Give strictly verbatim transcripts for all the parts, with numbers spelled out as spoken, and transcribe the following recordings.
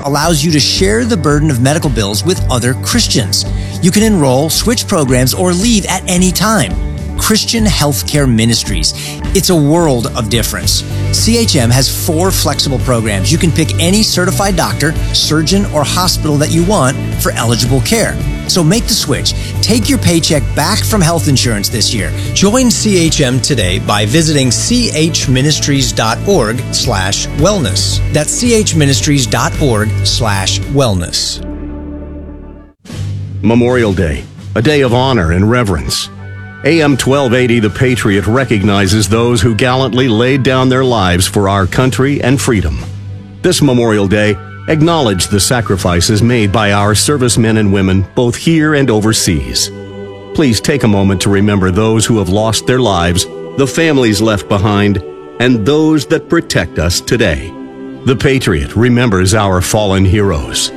allows you to share the burden of medical bills with other Christians. You can enroll, switch programs, or leave at any time. Christian Healthcare Ministries. It's a world of difference. C H M has four flexible programs. You can pick any certified doctor, surgeon, or hospital that you want for eligible care. So make the switch. Take your paycheck back from health insurance this year. Join C H M today by visiting chministries.org slash wellness. That's chministries.org slash wellness. Memorial Day, a day of honor and reverence. A M twelve eighty The Patriot recognizes those who gallantly laid down their lives for our country and freedom. This Memorial Day, acknowledge the sacrifices made by our servicemen and women both here and overseas. Please take a moment to remember those who have lost their lives, the families left behind, and those that protect us today. The Patriot remembers our fallen heroes.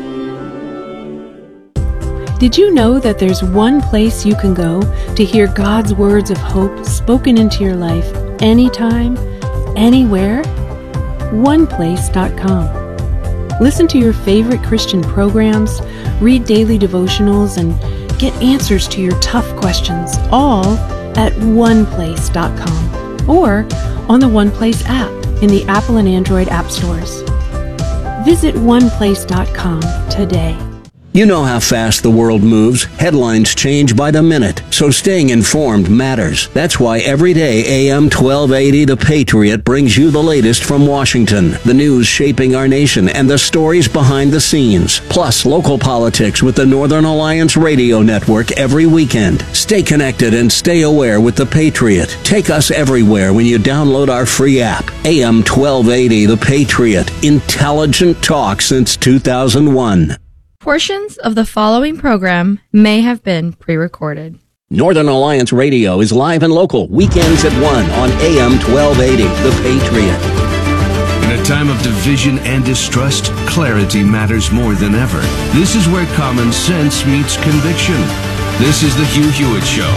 Did you know that there's one place you can go to hear God's words of hope spoken into your life anytime, anywhere? one place dot com. Listen to your favorite Christian programs, read daily devotionals, and get answers to your tough questions, all at one place dot com or on the OnePlace app in the Apple and Android app stores. Visit one place dot com today. You know how fast the world moves. Headlines change by the minute, so staying informed matters. That's why every day A M twelve eighty The Patriot brings you the latest from Washington, the news shaping our nation, and the stories behind the scenes. Plus, local politics with the Northern Alliance Radio Network every weekend. Stay connected and stay aware with The Patriot. Take us everywhere when you download our free app. A M twelve eighty The Patriot. Intelligent talk since two thousand one. Portions of the following program may have been pre-recorded. Northern Alliance Radio is live and local, weekends at one on A M twelve eighty, The Patriot. In a time of division and distrust, clarity matters more than ever. This is where common sense meets conviction. This is the Hugh Hewitt Show.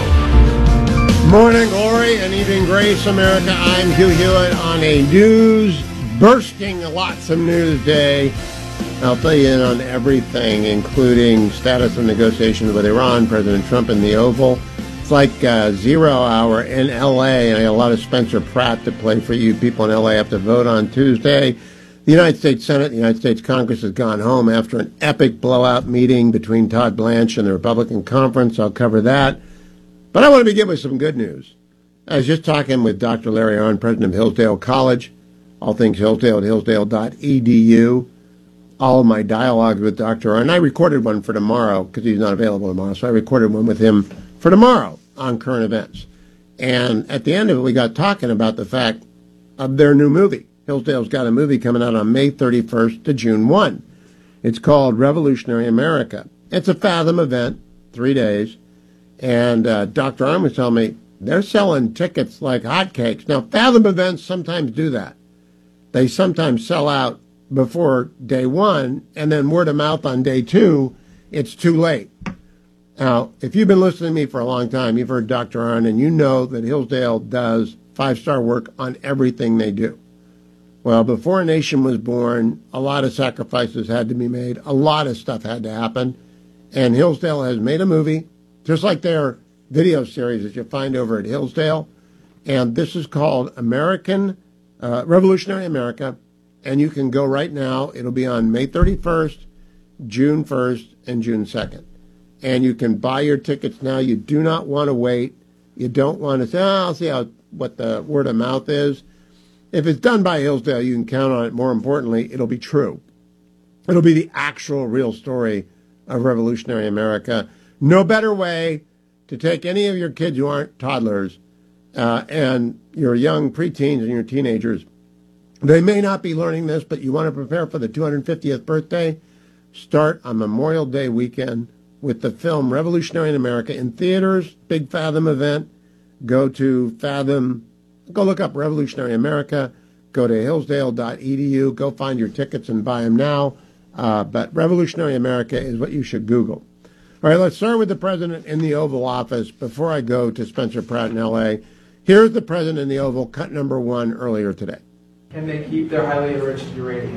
Morning glory and evening grace, America. I'm Hugh Hewitt on a news bursting lots of news day. I'll fill you in on everything, including status of negotiations with Iran, President Trump in the Oval. It's like uh, zero hour in L A, and I got a lot of Spencer Pratt to play for you. People in L A have to vote on Tuesday. The United States Senate, the United States Congress has gone home after an epic blowout meeting between Todd Blanche and the Republican conference. I'll cover that. But I want to begin with some good news. I was just talking with Doctor Larry Arnn, president of Hillsdale College. All things Hillsdale at hillsdale dot e d u. All of my dialogues with Doctor Arnn. I recorded one for tomorrow because he's not available tomorrow, so I recorded one with him for tomorrow on current events. And at the end of it, we got talking about the fact of their new movie. Hillsdale's got a movie coming out on May thirty-first to June first. It's called Revolutionary America. It's a Fathom event, three days. And uh, Doctor Arnn was telling me they're selling tickets like hotcakes. Now, Fathom events sometimes do that. They sometimes sell out before day one, and then word of mouth on day two, it's too late. Now, if you've been listening to me for a long time, you've heard Doctor Arnn, and you know that Hillsdale does five-star work on everything they do. Well, before a nation was born, a lot of sacrifices had to be made. A lot of stuff had to happen. And Hillsdale has made a movie, just like their video series that you find over at Hillsdale. And this is called American, uh, Revolutionary America. And you can go right now. It'll be on May thirty-first, June first, and June second. And you can buy your tickets now. You do not want to wait. You don't want to say, oh, I'll see how what the word of mouth is. If it's done by Hillsdale, you can count on it. More importantly, it'll be true. It'll be the actual real story of Revolutionary America. No better way to take any of your kids who aren't toddlers uh, and your young preteens and your teenagers. They may not be learning this, but you want to prepare for the two hundred fiftieth birthday. Start on Memorial Day weekend with the film Revolutionary America in theaters, big Fathom event. Go to Fathom, go look up Revolutionary America, go to hillsdale dot e d u, go find your tickets and buy them now. Uh, but Revolutionary America is what you should Google. All right, let's start with the president in the Oval Office before I go to Spencer Pratt in L A. Here's the president in the Oval, cut number one earlier today. Can they keep their highly enriched uranium?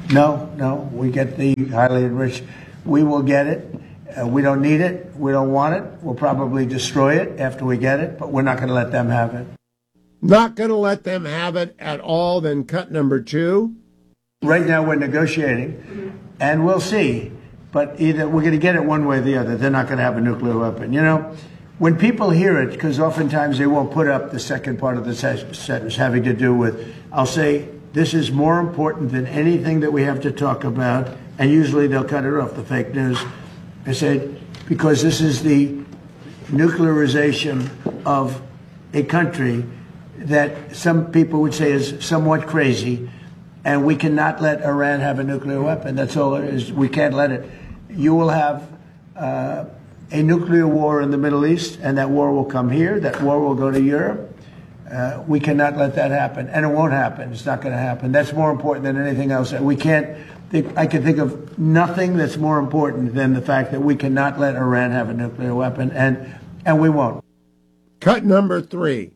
No, no, we get the highly enriched. We will get it. Uh, we don't need it. We don't want it. We'll probably destroy it after we get it, but we're not going to let them have it. Not going to let them have it at all. Then cut number two. Right now we're negotiating, and we'll see. But either we're going to get it one way or the other. They're not going to have a nuclear weapon. You know, when people hear it, because oftentimes they won't put up the second part of the sentence having to do with, I'll say, this is more important than anything that we have to talk about, and usually they'll cut it off, the fake news. I said, because this is the nuclearization of a country that some people would say is somewhat crazy, and we cannot let Iran have a nuclear weapon. That's all it is. We can't let it. You will have uh, a nuclear war in the Middle East, and that war will come here. That war will go to Europe. Uh, we cannot let that happen, and it won't happen. It's not going to happen. That's more important than anything else. We can't. Think, I can think of nothing that's more important than the fact that we cannot let Iran have a nuclear weapon, and and we won't. Cut number three.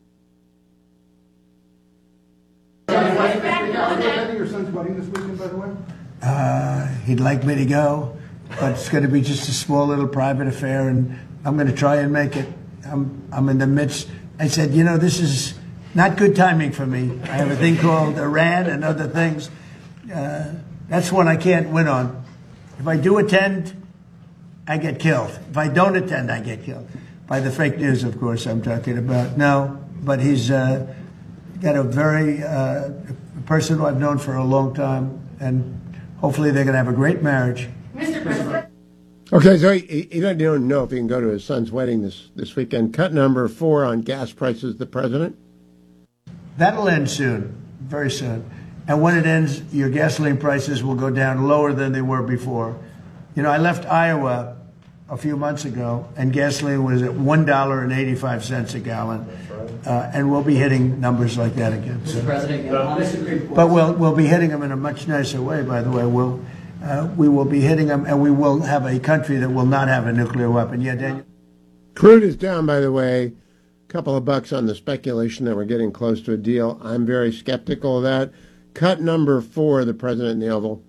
Your son's wedding this weekend, by the way? Uh, he'd like me to go, but it's going to be just a small little private affair, and I'm going to try and make it. I'm I'm in the midst. I said, you know, this is not good timing for me. I have a thing called Iran and other things. Uh, that's one I can't win on. If I do attend, I get killed. If I don't attend, I get killed. By the fake news, of course, I'm talking about. No, but he's uh, got a very uh, a person who I've known for a long time, and hopefully they're going to have a great marriage. Mister President. Okay, so he, he doesn't know if he can go to his son's wedding this, this weekend. Cut number four on gas prices, the president. That'll end soon, very soon. And when it ends, your gasoline prices will go down lower than they were before. You know, I left Iowa a few months ago, and gasoline was at one dollar and eighty-five cents a gallon. Uh, and we'll be hitting numbers like that again. Mister President, on the Supreme Court. But we'll, we'll be hitting them in a much nicer way, by the way. We'll, uh, we will be hitting them, and we will have a country that will not have a nuclear weapon. Yeah, Daniel? Crude is down, by the way. A couple of bucks on the speculation that we're getting close to a deal. I'm very skeptical of that. Cut number four, the president in the Oval.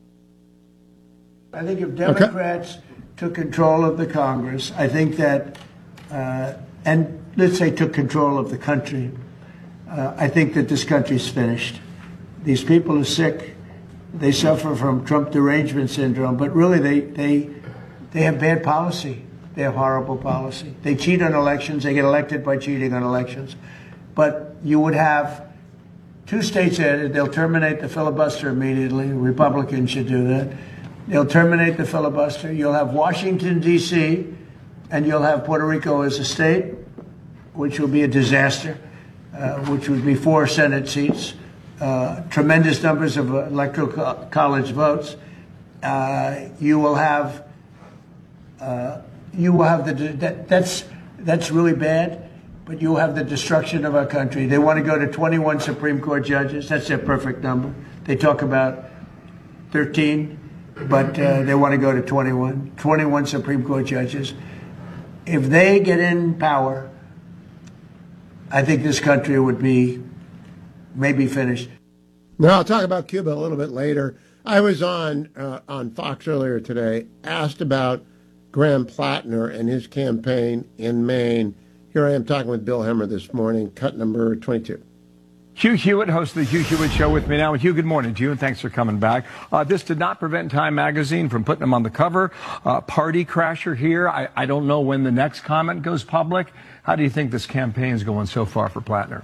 I think if Democrats okay. took control of the Congress, I think that, uh, and let's say took control of the country, uh, I think that this country's finished. These people are sick. They suffer from Trump derangement syndrome, but really they, they, they have bad policy. They have horrible policy. They cheat on elections. They get elected by cheating on elections. But you would have two states added. They'll terminate the filibuster immediately. Republicans should do that. They'll terminate the filibuster. You'll have Washington, D C, and you'll have Puerto Rico as a state, which will be a disaster, uh, which would be four Senate seats, uh, tremendous numbers of electoral co- college votes. Uh, you will have, uh, you will have the that, that's that's really bad, but you will have the destruction of our country. They want to go to twenty-one Supreme Court judges. That's their perfect number. They talk about thirteen. But uh, they want to go to twenty-one, twenty-one Supreme Court judges. If they get in power, I think this country would be maybe finished. Now, I'll talk about Cuba a little bit later. I was on uh, on Fox earlier today, asked about Graham Plattner and his campaign in Maine. Here I am talking with Bill Hemmer this morning, cut number twenty-two. Hugh Hewitt, host of the Hugh Hewitt Show, with me now. Hugh, good morning to you, and thanks for coming back. Uh, this did not prevent Time Magazine from putting him on the cover. Uh, party crasher here. I, I don't know when the next comment goes public. How do you think this campaign's going so far for Plattner?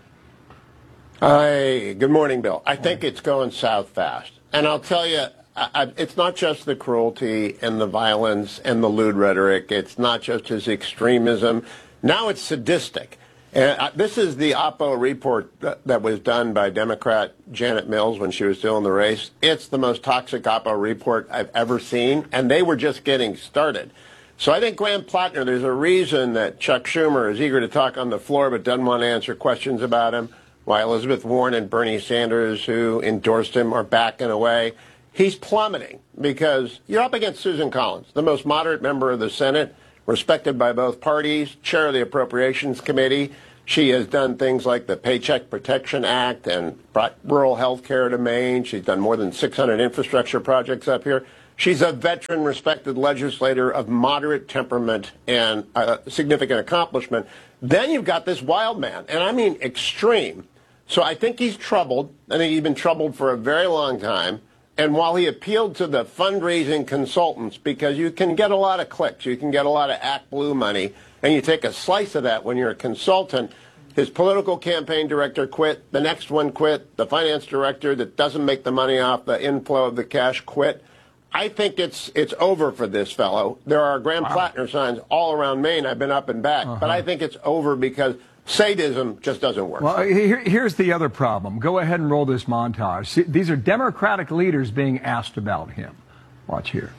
Hi, good morning, Bill. I think it's going south fast. And I'll tell you, I, I, it's not just the cruelty and the violence and the lewd rhetoric. It's not just his extremism. Now it's sadistic. And this is the Oppo report that was done by Democrat Janet Mills when she was still in the race. It's the most toxic Oppo report I've ever seen, and they were just getting started. So I think Graham Plattner, there's a reason that Chuck Schumer is eager to talk on the floor but doesn't want to answer questions about him, while Elizabeth Warren and Bernie Sanders, who endorsed him, are backing away. He's plummeting because you're up against Susan Collins, the most moderate member of the Senate, respected by both parties, chair of the Appropriations Committee. She has done things like the Paycheck Protection Act and brought rural health care to Maine. She's done more than six hundred infrastructure projects up here. She's a veteran, respected legislator of moderate temperament and uh, significant accomplishment. Then you've got this wild man, and I mean extreme. So I think he's troubled. I think he's been troubled for a very long time. And while he appealed to the fundraising consultants, because you can get a lot of clicks, you can get a lot of Act Blue money, and you take a slice of that when you're a consultant, his political campaign director quit, the next one quit, the finance director that doesn't make the money off the inflow of the cash quit. I think it's it's over for this fellow. There are Graham wow. Plattner signs all around Maine. I've been up and back. Uh-huh. But I think it's over because sadism just doesn't work. Well, here, here's the other problem. Go ahead and roll this montage. See, these are Democratic leaders being asked about him. Watch here.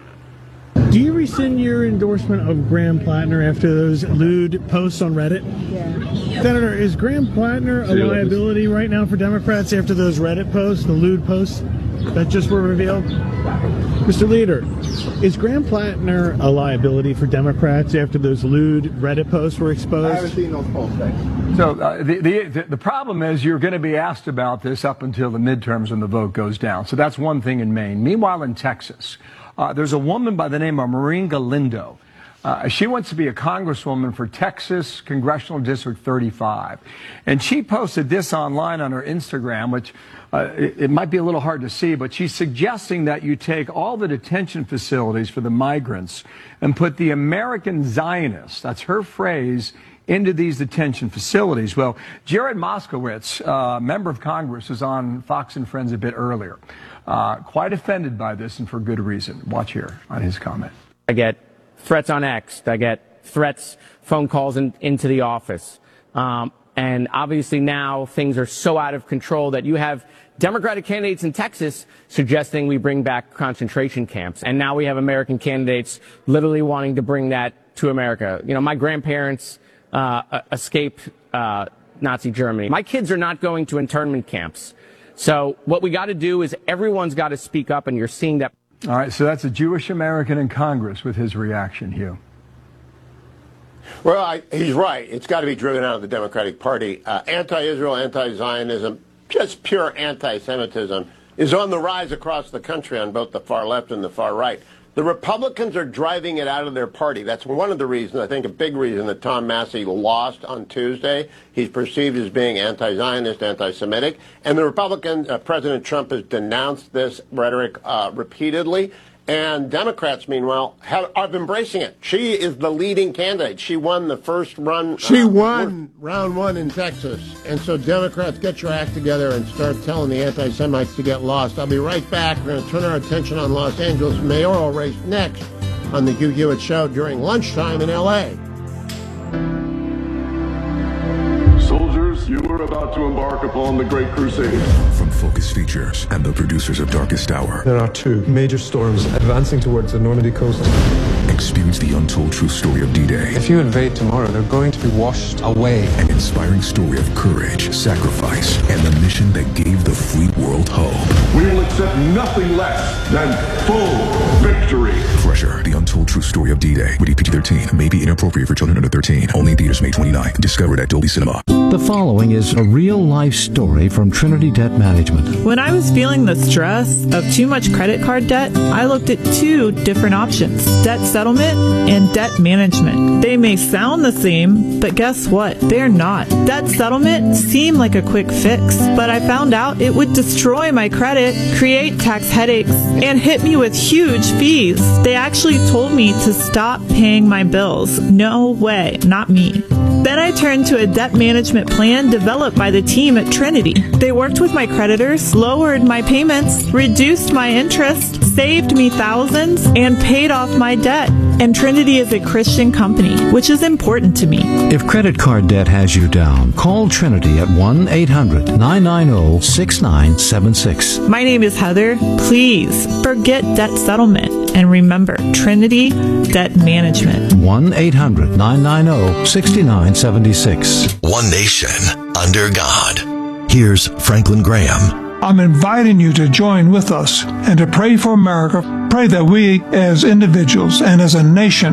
Do you rescind your endorsement of Graham Plattner after those lewd posts on Reddit? Yeah. Senator, is Graham Plattner a liability right now for Democrats after those Reddit posts, the lewd posts that just were revealed? Mister Leader, is Graham Plattner a liability for Democrats after those lewd Reddit posts were exposed? I haven't seen those posts. So uh, the, the the problem is you're going to be asked about this up until the midterms when the vote goes down. So that's one thing in Maine. Meanwhile, in Texas, uh, there's a woman by the name of Maureen Galindo. Uh, she wants to be a congresswoman for Texas Congressional District thirty-five. And she posted this online on her Instagram, which uh, it, it might be a little hard to see, but she's suggesting that you take all the detention facilities for the migrants and put the American Zionists, that's her phrase, into these detention facilities. Well, Jared Moskowitz, uh, member of Congress, was on Fox and Friends a bit earlier. Uh, quite offended by this, and for good reason. Watch here on his comment. I get threats on X. I get threats, phone calls in, into the office. Um, and obviously now things are so out of control that you have Democratic candidates in Texas suggesting we bring back concentration camps. And now we have American candidates literally wanting to bring that to America. You know, my grandparents uh, escaped uh, Nazi Germany. My kids are not going to internment camps. So what we got to do is everyone's got to speak up, and you're seeing that. All right, so that's a Jewish American in Congress with his reaction, Hugh. Well, I, he's right. It's got to be driven out of the Democratic Party. Uh, anti-Israel, anti-Zionism, just pure anti-Semitism is on the rise across the country on both the far left and the far right. The Republicans are driving it out of their party. That's one of the reasons, I think a big reason, that Tom Massey lost on Tuesday. He's perceived as being anti-Zionist, anti-Semitic. And the Republican, uh, President Trump has denounced this rhetoric uh, repeatedly. And Democrats, meanwhile, have, are embracing it. She is the leading candidate. She won the first run. She uh, won round one in Texas. And so Democrats, get your act together and start telling the anti-Semites to get lost. I'll be right back. We're going to turn our attention on Los Angeles mayoral race next on the Hugh Hewitt Show during lunchtime in L A Soldiers, you are about to embark upon the Great Crusade. From Focus Features and the producers of Darkest Hour. There are two major storms advancing towards the Normandy coast. Experience the untold true story of D-Day. If you invade tomorrow, they're going to be washed away. An inspiring story of courage, sacrifice, and the mission that gave the free world hope. We will accept nothing less than full victory. Crusher, the untold true story of D-Day. Rated P G thirteen. May be inappropriate for children under thirteen. Only in theaters May twenty-ninth. Discovered at Dolby Cinema. The following is a real-life story from Trinity Debt Management. When I was feeling the stress of too much credit card debt, I looked at two different options: debt settlement and debt management. They may sound the same, but guess what? They're not. Debt settlement seemed like a quick fix, but I found out it would destroy my credit, create tax headaches, and hit me with huge fees. They actually told me to stop paying my bills. No way, not me. Then I turned to a debt management plan developed by the team at Trinity. They worked with my creditors, lowered my payments, reduced my interest, saved me thousands, and paid off my debt. And Trinity is a Christian company, which is important to me. If credit card debt has you down, call Trinity at one eight hundred nine nine zero six nine seven six. My name is Heather. Please forget debt settlement and remember Trinity Debt Management. one eight hundred nine nine zero six nine seven six. One nation under God. Here's Franklin Graham. I'm inviting you to join with us and to pray for America. Pray that we as individuals and as a nation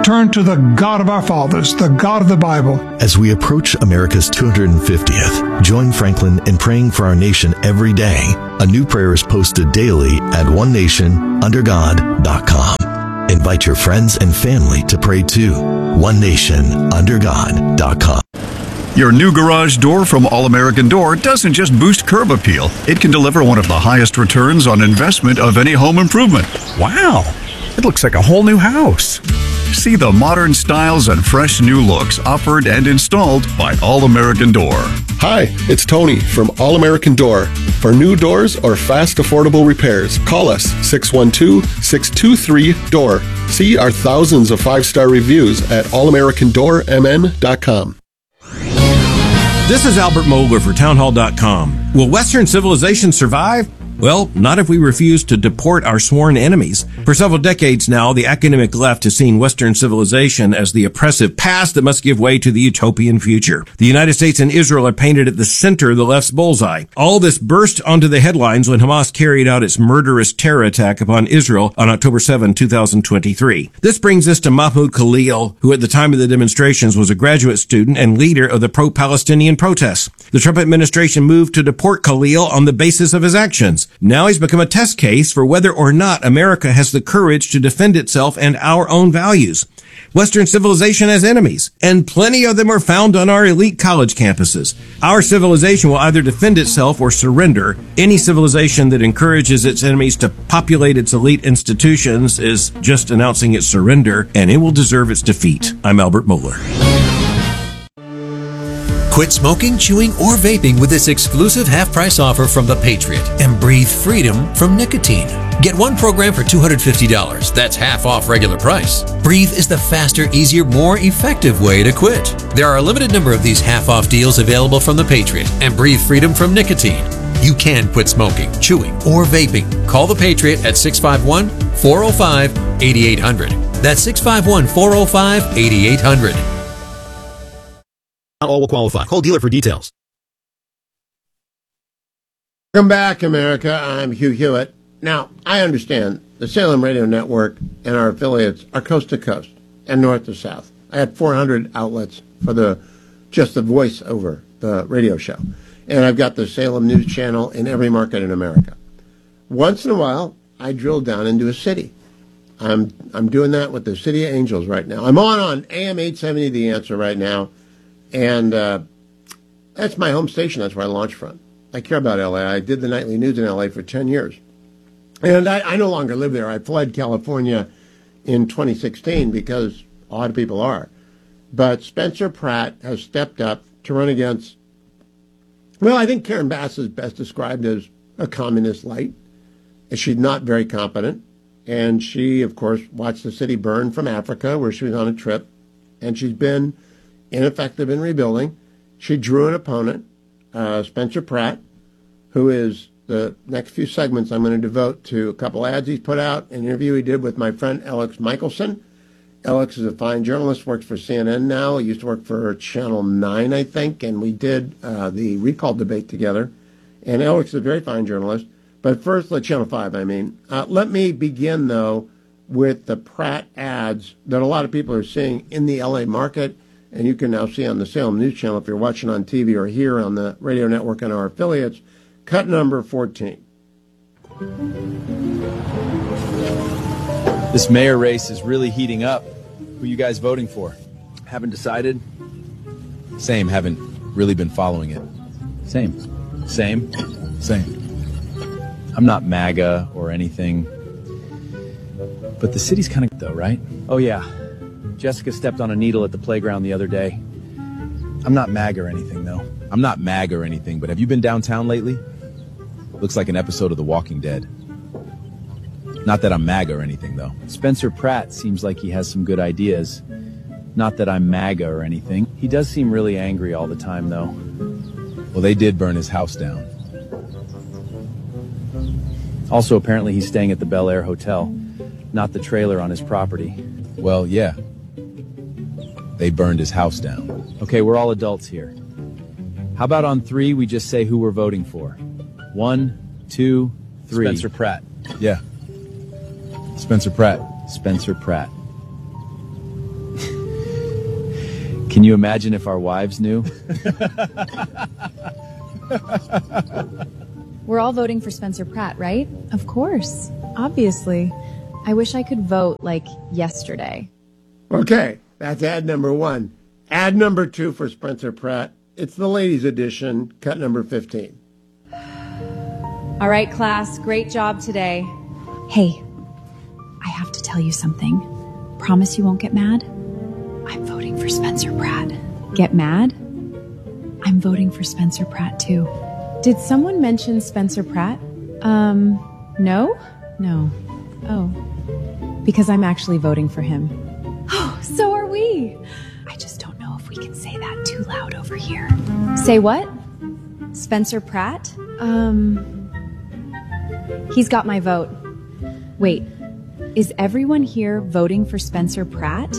turn to the God of our fathers, the God of the Bible. As we approach America's two hundred fiftieth, join Franklin in praying for our nation every day. A new prayer is posted daily at one nation under god dot com. Invite your friends and family to pray too. one nation under god dot com. Your new garage door from All American Door doesn't just boost curb appeal. It can deliver one of the highest returns on investment of any home improvement. Wow, it looks like a whole new house. See the modern styles and fresh new looks offered and installed by All American Door. Hi, it's Tony from All American Door. For new doors or fast, affordable repairs, call us six one two, six two three, D O O R. See our thousands of five-star reviews at all american door m n dot com. This is Albert Mohler for townhall dot com. Will Western civilization survive? Well, not if we refuse to deport our sworn enemies. For several decades now, the academic left has seen Western civilization as the oppressive past that must give way to the utopian future. The United States and Israel are painted at the center of the left's bullseye. All this burst onto the headlines when Hamas carried out its murderous terror attack upon Israel on October seventh, two thousand twenty-three. This brings us to Mahmoud Khalil, who at the time of the demonstrations was a graduate student and leader of the pro-Palestinian protests. The Trump administration moved to deport Khalil on the basis of his actions. Now he's become a test case for whether or not America has the courage to defend itself and our own values. Western civilization has enemies, and plenty of them are found on our elite college campuses. Our civilization will either defend itself or surrender. Any civilization that encourages its enemies to populate its elite institutions is just announcing its surrender, and it will deserve its defeat. I'm Albert Mohler. Quit smoking, chewing, or vaping with this exclusive half-price offer from The Patriot and breathe freedom from nicotine. Get one program for two hundred fifty dollars. That's half off regular price. Breathe is the faster, easier, more effective way to quit. There are a limited number of these half-off deals available from The Patriot and breathe freedom from nicotine. You can quit smoking, chewing, or vaping. Call The Patriot at six five one, four oh five, eight eight hundred. That's six five one, four oh five, eight eight hundred. Not all will qualify. Call dealer for details. Welcome back, America. I'm Hugh Hewitt. Now, I understand the Salem Radio Network and our affiliates are coast to coast and north to south. I had four hundred outlets for the just the voice over the radio show. And I've got the Salem News Channel in every market in America. Once in a while, I drill down into a city. I'm I'm doing that with the City of Angels right now. I'm on on A M eight seventy The Answer right now. And uh, that's my home station. That's where I launch from. I care about L A. I did the nightly news in L A for ten years. And I, I no longer live there. I fled California in twenty sixteen because a lot of people are. But Spencer Pratt has stepped up to run against, well, I think Karen Bass is best described as a communist light. She's not very competent. And she, of course, watched the city burn from Africa, where she was on a trip. And she's been ineffective in rebuilding. She drew an opponent, uh, Spencer Pratt, who is the next few segments I'm going to devote to a couple ads he's put out, an interview he did with my friend Alex Michelson. Alex is a fine journalist, works for C N N now. He used to work for Channel nine, I think, and we did uh, the recall debate together. And Alex is a very fine journalist. But first, let Channel five, I mean. Uh, let me begin, though, with the Pratt ads that a lot of people are seeing in the L A market. And you can now see on the Salem News Channel, if you're watching on T V or here on the radio network and our affiliates, cut number fourteen. This mayor race is really heating up. Who you guys voting for? Haven't decided? Same, haven't really been following it. Same. Same? Same. I'm not MAGA or anything. But the city's kind of though, right? Oh, yeah. Jessica stepped on a needle at the playground the other day. I'm not MAGA or anything, though. I'm not MAGA or anything, but have you been downtown lately? Looks like an episode of The Walking Dead. Not that I'm MAGA or anything, though. Spencer Pratt seems like he has some good ideas. Not that I'm MAGA or anything. He does seem really angry all the time, though. Well, they did burn his house down. Also, apparently he's staying at the Bel Air Hotel, not the trailer on his property. Well, yeah. They burned his house down. Okay, we're all adults here. How about on three, we just say who we're voting for? One, two, three. Spencer Pratt. Yeah. Spencer Pratt. Spencer Pratt. Can you imagine if our wives knew? We're all voting for Spencer Pratt, right? Of course. Obviously. I wish I could vote like yesterday. Okay, that's ad number one. Ad number two for Spencer Pratt. It's the ladies' edition, cut number fifteen. All right, class. Great job today. Hey, I have to tell you something. Promise you won't get mad? I'm voting for Spencer Pratt. Get mad? I'm voting for Spencer Pratt, too. Did someone mention Spencer Pratt? Um, no? No. Oh. Because I'm actually voting for him. Oh, so are we. I just don't know if we can say that too loud over here. Say what? Spencer Pratt? Um, he's got my vote. Wait, is everyone here voting for Spencer Pratt?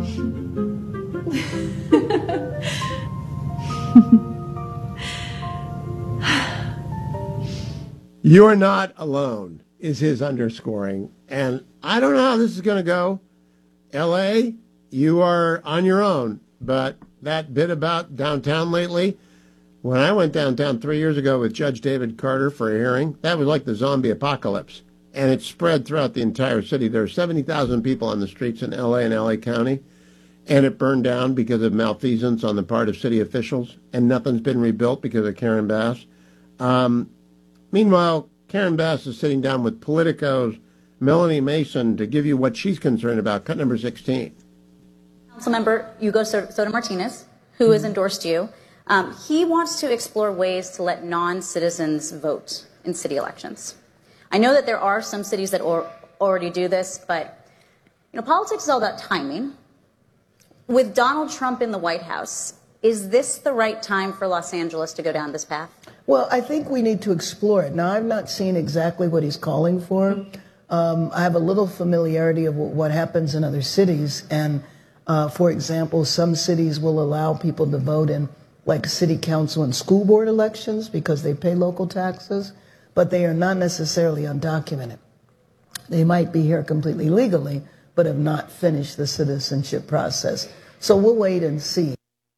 You're not alone is his underscoring. And I don't know how this is going to go. L A, you are on your own. But that bit about downtown lately, when I went downtown three years ago with Judge David Carter for a hearing, that was like the zombie apocalypse. And it spread throughout the entire city. There are seventy thousand people on the streets in L A and L A County. And it burned down because of malfeasance on the part of city officials. And nothing's been rebuilt because of Karen Bass. Um, meanwhile, Karen Bass is sitting down with Politico's Melanie Mason to give you what she's concerned about. Cut number sixteen. Councilmember Hugo Soto Martinez, who has endorsed you, um, he wants to explore ways to let non-citizens vote in city elections. I know that there are some cities that or, already do this, but you know, politics is all about timing. With Donald Trump in the White House, is this the right time for Los Angeles to go down this path? Well, I think we need to explore it. Now, I've not seen exactly what he's calling for. Um, I have a little familiarity of what happens in other cities. And, uh, for example, some cities will allow people to vote in, like, city council and school board elections because they pay local taxes, but they are not necessarily undocumented. They might be here completely legally, but have not finished the citizenship process. So we'll wait and see.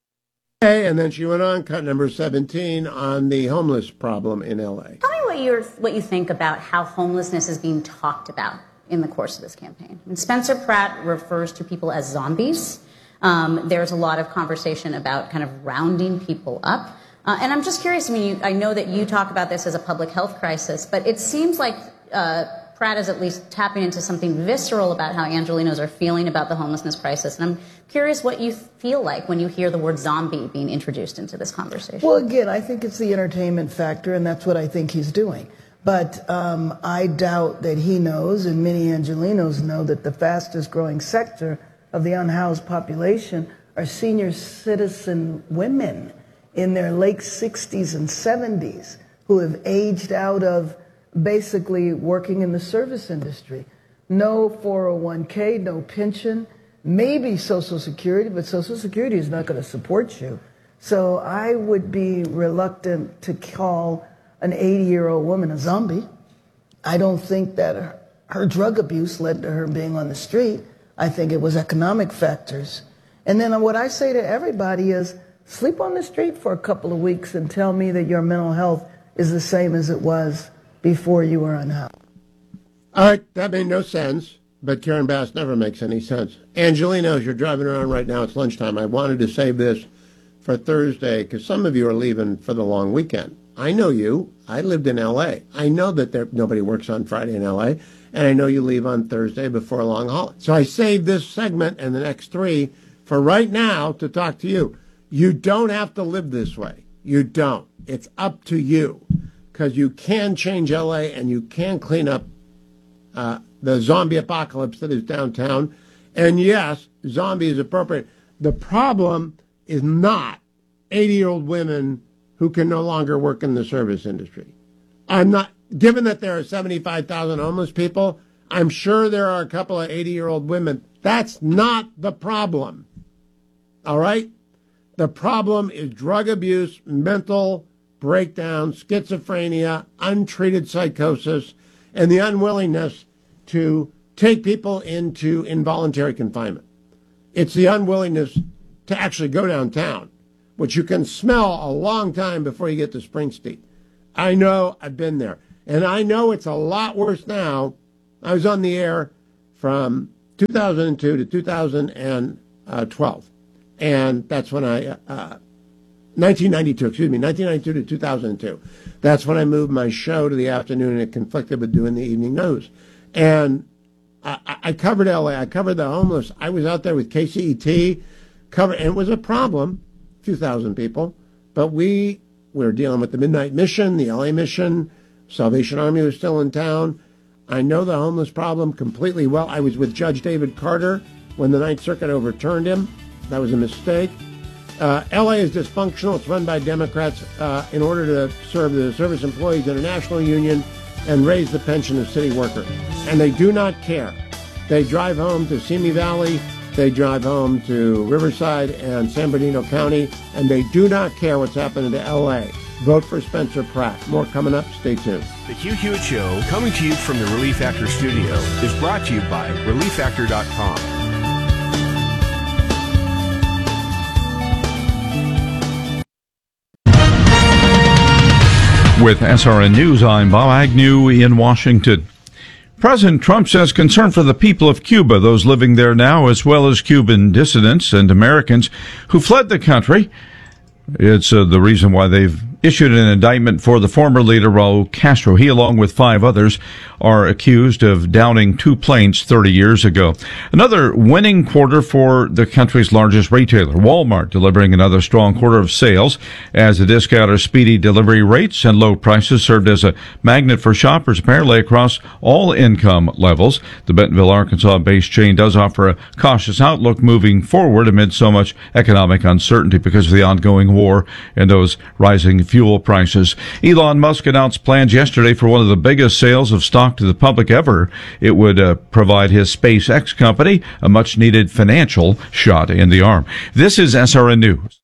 Okay, and then she went on, cut number seventeen, on the homeless problem in L A. Tell me what, you're, what you think about how homelessness is being talked about in the course of this campaign. I mean, Spencer Pratt refers to people as zombies. Um, there's a lot of conversation about kind of rounding people up. Uh, and I'm just curious, I mean, you, I know that you talk about this as a public health crisis, but it seems like uh, Pratt is at least tapping into something visceral about how Angelenos are feeling about the homelessness crisis. And I'm curious what you feel like when you hear the word zombie being introduced into this conversation. Well, again, I think it's the entertainment factor, and that's what I think he's doing. But um, I doubt that he knows, and many Angelenos know, that the fastest growing sector of the unhoused population are senior citizen women in their late sixties and seventies who have aged out of basically working in the service industry. No four oh one k, no pension, maybe Social Security, but Social Security is not going to support you. So I would be reluctant to call an eighty-year-old woman a zombie. I don't think that her, her drug abuse led to her being on the street. I think it was economic factors. And then what I say to everybody is, sleep on the street for a couple of weeks and tell me that your mental health is the same as it was before you were unhoused. All right, that made no sense, but Karen Bass never makes any sense. Angelenos, you're driving around right now. It's lunchtime. I wanted to save this for Thursday because some of you are leaving for the long weekend. I know you. I lived in L A. I know that there, nobody works on Friday in L A, and I know you leave on Thursday before a long holiday. So I saved this segment and the next three for right now to talk to you. You don't have to live this way. You don't. It's up to you. Because you can change L A and you can clean up uh, the zombie apocalypse that is downtown. And yes, zombie is appropriate. The problem is not eighty-year-old women who can no longer work in the service industry. I'm not, given that there are seventy-five thousand homeless people, I'm sure there are a couple of eighty-year-old women. That's not the problem. All right? The problem is drug abuse, mental breakdown, schizophrenia, untreated psychosis, and the unwillingness to take people into involuntary confinement. It's the unwillingness to actually go downtown, which you can smell a long time before you get to Springsteen. I know, I've been there. And I know it's a lot worse now. I was on the air from two thousand two to two thousand twelve. And that's when I, uh, nineteen ninety-two, excuse me, nineteen ninety-two to two thousand two. That's when I moved my show to the afternoon, and it conflicted with doing the evening news. And I, I covered L A. I covered the homeless. I was out there with K C E T, cover, and it was a problem, a few thousand people. But we were dealing with the Midnight Mission, the L A Mission, Salvation Army was still in town. I know the homeless problem completely well. I was with Judge David Carter when the Ninth Circuit overturned him. That was a mistake. Uh, L A is dysfunctional. It's run by Democrats uh, in order to serve the Service Employees International Union and raise the pension of city workers. And they do not care. They drive home to Simi Valley. They drive home to Riverside and San Bernardino County. And they do not care what's happening to L A. Vote for Spencer Pratt. More coming up. Stay tuned. The Hugh Hewitt Show, coming to you from the Relief Factor studio, is brought to you by relief factor dot com. With S R N News, I'm Bob Agnew in Washington. President Trump says concern for the people of Cuba, those living there now, as well as Cuban dissidents and Americans who fled the country. It's uh, the reason why they've issued an indictment for the former leader, Raul Castro. He, along with five others, are accused of downing two planes thirty years ago. Another winning quarter for the country's largest retailer, Walmart, delivering another strong quarter of sales as the discounter's speedy delivery rates and low prices served as a magnet for shoppers, apparently across all income levels. The Bentonville, Arkansas-based chain does offer a cautious outlook moving forward amid so much economic uncertainty because of the ongoing war and those rising fuel prices. Elon Musk announced plans yesterday for one of the biggest sales of stock to the public ever. It would uh, provide his SpaceX company a much-needed financial shot in the arm. This is S R N News.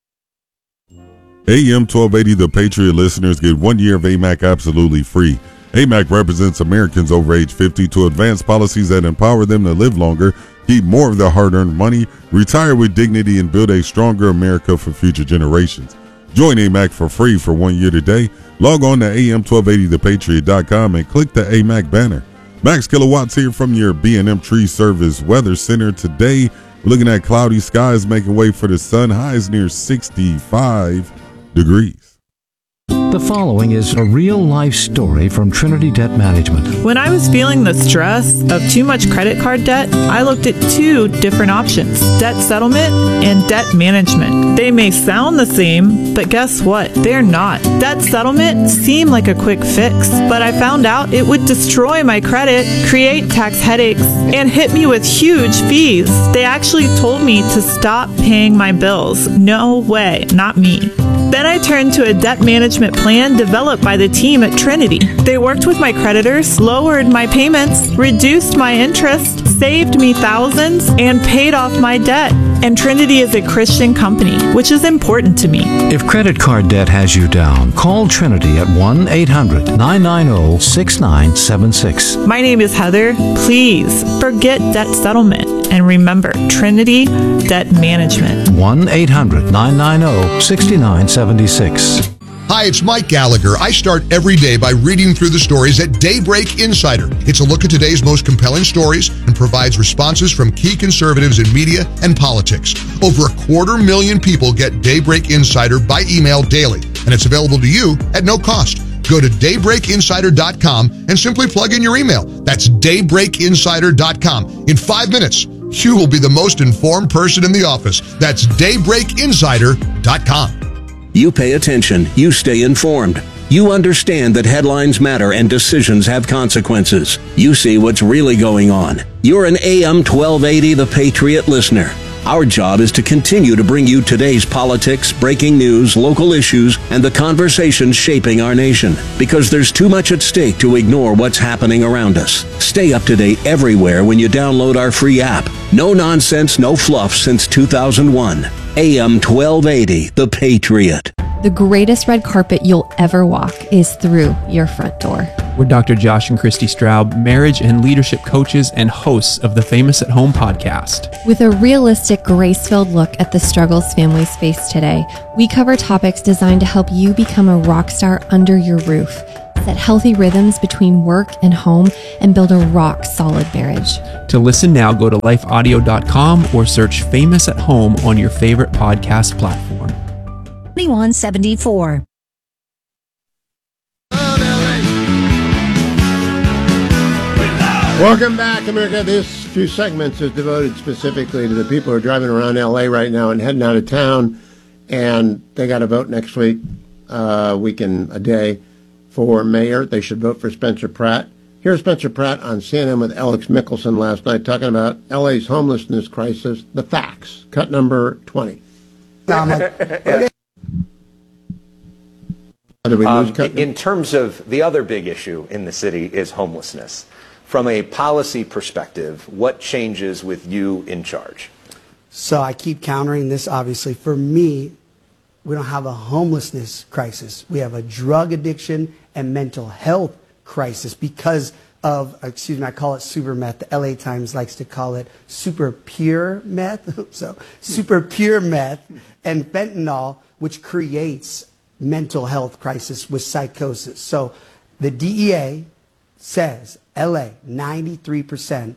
A M twelve eighty The Patriot listeners get one year of A M A C absolutely free. A M A C represents Americans over age fifty to advance policies that empower them to live longer, keep more of their hard-earned money, retire with dignity, and build a stronger America for future generations. Join A M A C for free for one year today. Log on to A M twelve eighty the patriot dot com and click the A M A C banner. Max Kilowatts here from your B and M Tree Service Weather Center. Today, we're looking at cloudy skies making way for the sun. Highs near sixty-five degrees. The following is a real-life story from Trinity Debt Management. When I was feeling the stress of too much credit card debt, I looked at two different options, debt settlement and debt management. They may sound the same, but guess what? They're not. Debt settlement seemed like a quick fix, but I found out it would destroy my credit, create tax headaches, and hit me with huge fees. They actually told me to stop paying my bills. No way, not me. Then I turned to a debt management plan developed by the team at Trinity. They worked with my creditors, lowered my payments, reduced my interest, saved me thousands, and paid off my debt. And Trinity is a Christian company, which is important to me. If credit card debt has you down, call Trinity at one eight hundred nine nine zero six nine seven six. My name is Heather. Please forget debt settlement and remember Trinity Debt Management. one eight hundred nine nine zero six nine seven six. Hi, it's Mike Gallagher. I start every day by reading through the stories at Daybreak Insider. It's a look at today's most compelling stories and provides responses from key conservatives in media and politics. Over a quarter million people get Daybreak Insider by email daily, and it's available to you at no cost. Go to daybreak insider dot com and simply plug in your email. That's daybreak insider dot com. In five minutes, you will be the most informed person in the office. That's daybreak insider dot com. You pay attention. You stay informed. You understand that headlines matter and decisions have consequences. You see what's really going on. You're an A M twelve eighty The Patriot listener. Our job is to continue to bring you today's politics, breaking news, local issues, and the conversations shaping our nation. Because there's too much at stake to ignore what's happening around us. Stay up to date everywhere when you download our free app. No nonsense, no fluff since two thousand one. A M twelve eighty, The Patriot. The greatest red carpet you'll ever walk is through your front door. We're Doctor Josh and Christy Straub, marriage and leadership coaches and hosts of the Famous at Home podcast. With a realistic, grace-filled look at the struggles families face today, we cover topics designed to help you become a rock star under your roof, set healthy rhythms between work and home, and build a rock-solid marriage. To listen now, go to life audio dot com or search Famous at Home on your favorite podcast platform. twenty-one seventy-four. Welcome back, America. This few segments is devoted specifically to the people who are driving around L A right now and heading out of town, and they got to vote next week, uh, week and a day, for mayor. They should vote for Spencer Pratt. Here's Spencer Pratt on C N N with Alex Mickelson last night talking about L A's homelessness crisis, the facts. Cut number twenty. Um, cut in terms of the other big issue in the city is homelessness. From a policy perspective, what changes with you in charge? So I keep countering this, obviously. For me, we don't have a homelessness crisis. We have a drug addiction and mental health crisis because of, excuse me, I call it super meth. The L A Times likes to call it super pure meth. So super pure meth and fentanyl, which creates mental health crisis with psychosis. So the D E A says L A, ninety-three percent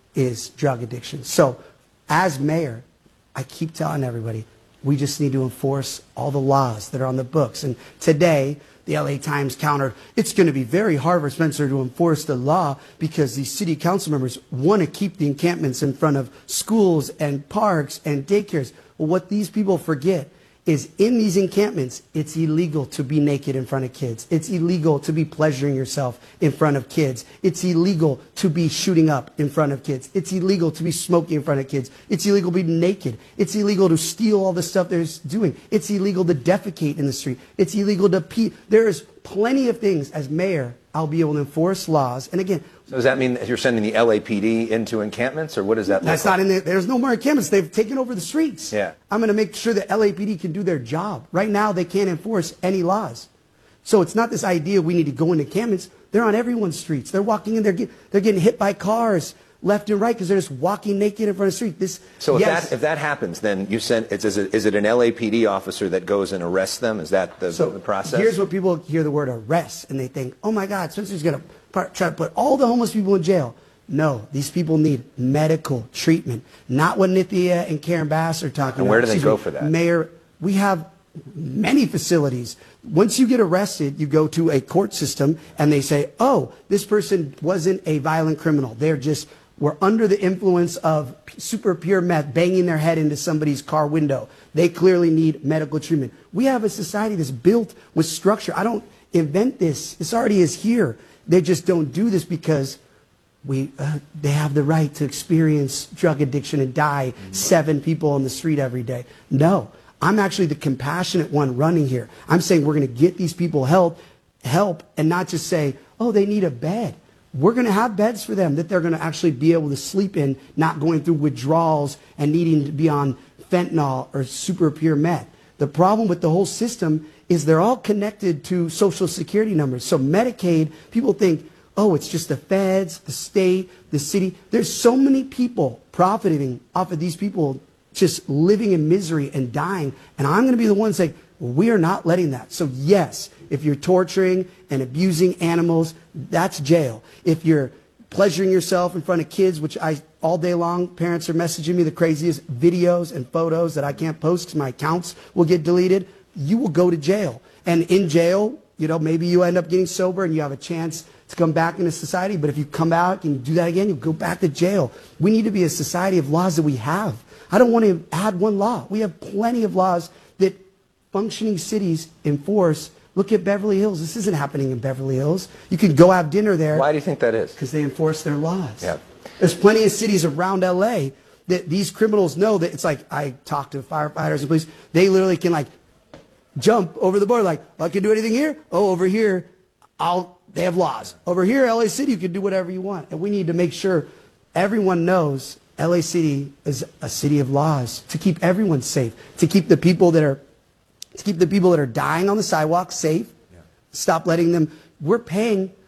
is drug addiction. So as mayor, I keep telling everybody, we just need to enforce all the laws that are on the books. And today, the L A Times countered, it's going to be very hard for Spencer to enforce the law because these city council members want to keep the encampments in front of schools and parks and daycares. Well, what these people forget is in these encampments, it's illegal to be naked in front of kids. It's illegal to be pleasuring yourself in front of kids. It's illegal to be shooting up in front of kids. It's illegal to be smoking in front of kids. It's illegal to be naked. It's illegal to steal all the stuff they're doing. It's illegal to defecate in the street. It's illegal to pee. There's plenty of things. As mayor, I'll be able to enforce laws. And again, so does that mean that you're sending the L A P D into encampments, or what does that look that's like? not in there. There's no more encampments. They've taken over the streets. Yeah. I'm going to make sure that L A P D can do their job. Right now, they can't enforce any laws. So it's not this idea we need to go into encampments. They're on everyone's streets. They're walking in. They're, get, they're getting hit by cars left and right because they're just walking naked in front of the street. This, so if, yes. that, if that happens, then you send, it's, is, it, is it an L A P D officer that goes and arrests them? Is that the, so the process? Here's what people hear the word arrest, and they think, oh, my God, Spencer's going to try to put all the homeless people in jail. No, these people need medical treatment, not what Nithya and Karen Bass are talking about. And where do they Excuse go me, for that? Mayor, we have many facilities. Once you get arrested, you go to a court system, and they say, oh, this person wasn't a violent criminal. They're just were under the influence of super pure meth, banging their head into somebody's car window. They clearly need medical treatment. We have a society that's built with structure. I don't invent this. This already is here. They just don't do this because we, uh, they have the right to experience drug addiction and die seven people on the street every day. No, I'm actually the compassionate one running here. I'm saying we're going to get these people help, help, and not just say, oh, they need a bed. We're going to have beds for them that they're going to actually be able to sleep in, not going through withdrawals and needing to be on fentanyl or super pure meth. The problem with the whole system is they're all connected to Social Security numbers. So Medicaid, people think, oh, it's just the feds, the state, the city. There's so many people profiting off of these people just living in misery and dying. And I'm going to be the one saying, we are not letting that. So yes, if you're torturing and abusing animals, that's jail. If you're pleasuring yourself in front of kids, which I all day long, parents are messaging me the craziest videos and photos that I can't post because my accounts will get deleted, you will go to jail. And in jail, you know, maybe you end up getting sober and you have a chance to come back into society. But if you come out and you do that again, you go back to jail. We need to be a society of laws that we have. I don't want to add one law. We have plenty of laws that functioning cities enforce. Look at Beverly Hills. This isn't happening in Beverly Hills. You can go have dinner there. Why do you think that is? Because they enforce their laws. Yeah. There's plenty of cities around L A that these criminals know that it's like, I talk to firefighters and police, they literally can like jump over the border, like, I can do anything here? Oh, over here, I'll, they have laws. Over here, L A City, you can do whatever you want. And we need to make sure everyone knows L A City is a city of laws to keep everyone safe, to keep the people that are to keep the people that are dying on the sidewalk safe. Yeah. Stop letting them. We're paying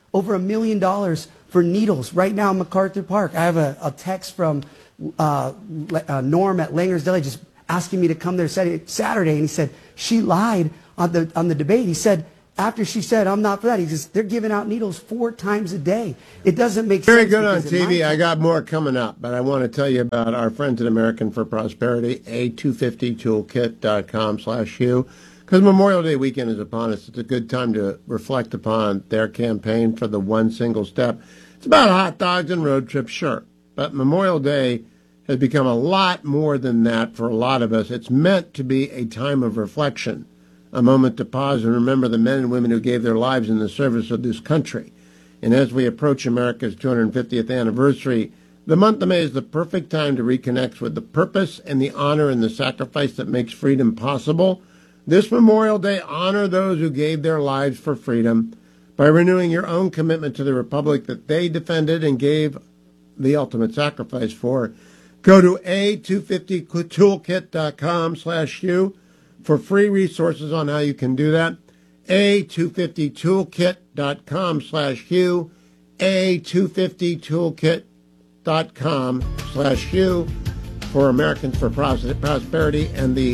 over a million dollars for needles right now in MacArthur Park. I have a, a text from uh, uh, Norm at Langer's Deli just asking me to come there Saturday, and he said, she lied on the, on the debate. He said, after she said, I'm not for that, he says, they're giving out needles four times a day. It doesn't make Very sense. good on because T V. in my- I got more coming up, but I want to tell you about our friends at American for Prosperity, A two fifty toolkit dot com slash Hugh. Because Memorial Day weekend is upon us, it's a good time to reflect upon their campaign for the one single step. It's about hot dogs and road trips, sure, but Memorial Day has become a lot more than that for a lot of us. It's meant to be a time of reflection, a moment to pause and remember the men and women who gave their lives in the service of this country. And as we approach America's two hundred fiftieth anniversary, the month of May is the perfect time to reconnect with the purpose and the honor and the sacrifice that makes freedom possible. This Memorial Day, honor those who gave their lives for freedom by renewing your own commitment to the republic that they defended and gave the ultimate sacrifice for. Go to A two fifty toolkit dot com slash Hugh for free resources on how you can do that. A two fifty toolkit dot com slash Hugh. A two fifty toolkit dot com slash Hugh for Americans for Prosperity and the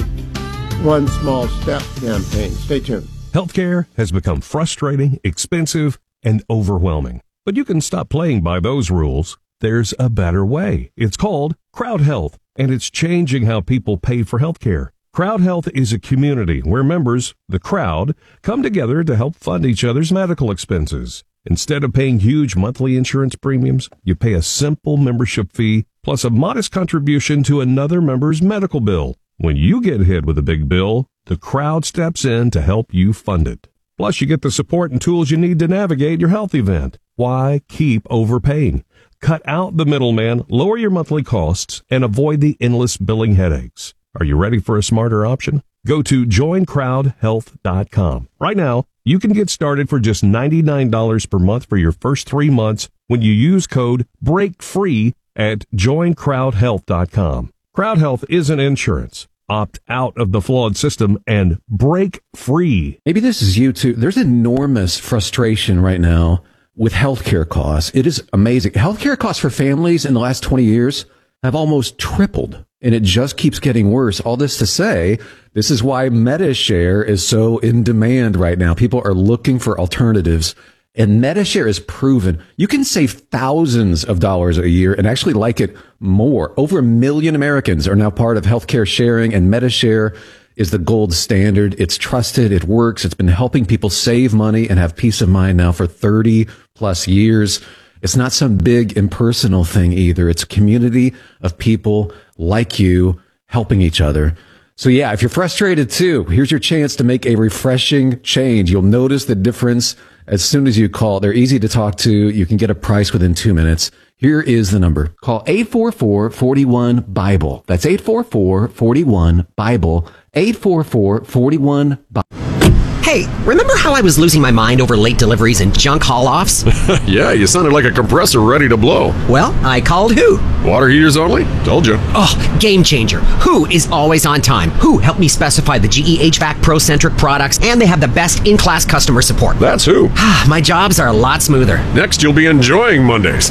One Small Step campaign. Stay tuned. Healthcare has become frustrating, expensive, and overwhelming. But you can stop playing by those rules. There's a better way. It's called Crowd Health, and it's changing how people pay for healthcare. Crowd Health is a community where members, the crowd, come together to help fund each other's medical expenses. Instead of paying huge monthly insurance premiums, you pay a simple membership fee plus a modest contribution to another member's medical bill. When you get hit with a big bill, the crowd steps in to help you fund it. Plus, you get the support and tools you need to navigate your health event. Why keep overpaying? Cut out the middleman, lower your monthly costs, and avoid the endless billing headaches. Are you ready for a smarter option? Go to join crowd health dot com. Right now, you can get started for just ninety-nine dollars per month for your first three months when you use code BREAKFREE at join crowd health dot com. Crowd Health isn't insurance. Opt out of the flawed system and break free. Maybe this is you too. There's enormous frustration right now with healthcare costs. It is amazing. Healthcare costs for families in the last twenty years have almost tripled, and it just keeps getting worse. All this to say, this is why MediShare is so in demand right now. People are looking for alternatives, and MediShare is proven you can save thousands of dollars a year and actually like it more. Over a million Americans are now part of healthcare sharing, and MediShare is the gold standard. It's trusted. It works. It's been helping people save money and have peace of mind now for thirty plus years. It's not some big impersonal thing either. It's a community of people like you helping each other. So yeah, if you're frustrated too, here's your chance to make a refreshing change. You'll notice the difference as soon as you call. They're easy to talk to. You can get a price within two minutes. Here is the number. Call eight four four, four one, BIBLE. That's eight four four, four one, BIBLE. eight four four, four one, BIBLE. Hey, remember how I was losing my mind over late deliveries and junk haul-offs? Yeah, you sounded like a compressor ready to blow. Well, I called who? Water heaters only? Told you. Oh, game changer. Who is always on time? Who helped me specify the G E H V A C Pro-centric products, and they have the best in-class customer support. That's who. My jobs are a lot smoother. Next, you'll be enjoying Mondays.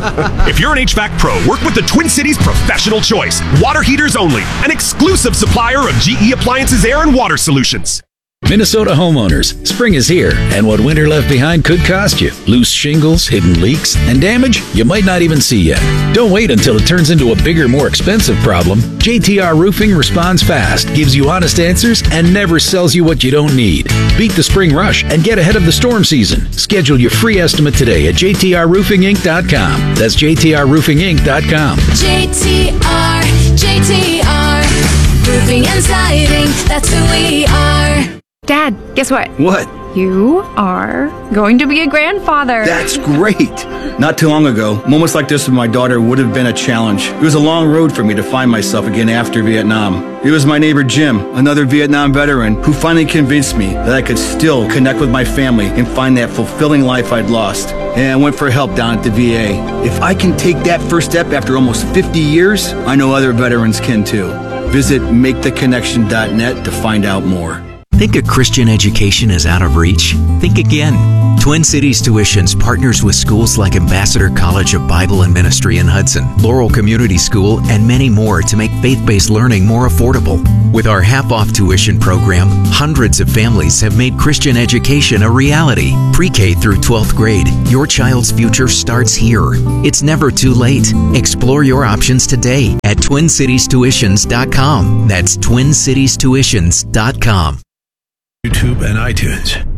If you're an H V A C Pro, work with the Twin Cities Professional Choice. Water heaters only. An exclusive supplier of G E Appliances Air and Water Solutions. Minnesota homeowners, spring is here, and what winter left behind could cost you. Loose shingles, hidden leaks, and damage you might not even see yet. Don't wait until it turns into a bigger, more expensive problem. J T R Roofing responds fast, gives you honest answers, and never sells you what you don't need. Beat the spring rush and get ahead of the storm season. Schedule your free estimate today at j t r roofing inc dot com. That's j t r roofing inc dot com. J T R, J T R, Roofing and Siding, that's who we are. Dad, guess what? What? You are going to be a grandfather. That's great. Not too long ago, moments like this with my daughter would have been a challenge. It was a long road for me to find myself again after Vietnam. It was my neighbor Jim, another Vietnam veteran, who finally convinced me that I could still connect with my family and find that fulfilling life I'd lost. And I went for help down at the V A. If I can take that first step after almost fifty years, I know other veterans can too. Visit make the connection dot net to find out more. Think a Christian education is out of reach? Think again. Twin Cities Tuitions partners with schools like Ambassador College of Bible and Ministry in Hudson, Laurel Community School, and many more to make faith-based learning more affordable. With our half-off tuition program, hundreds of families have made Christian education a reality. Pre-K through twelfth grade, your child's future starts here. It's never too late. Explore your options today at twin cities tuitions dot com. That's twin cities tuitions dot com. YouTube and iTunes.